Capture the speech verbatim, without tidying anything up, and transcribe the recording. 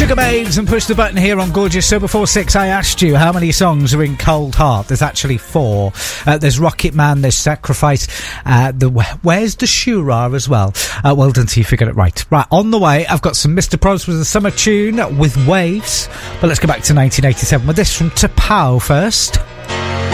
Sugababes and Push the Button here on Gorgeous. So before six, I asked you how many songs are in Cold Heart. There's actually four. Uh, there's Rocket Man, there's Sacrifice, uh, the Where's the Shura as well. Uh, well done to you, figured it right. Right, on the way, I've got some Mister Probs with a summer tune with Waves. But let's go back to nineteen eighty-seven with this from Tapao first.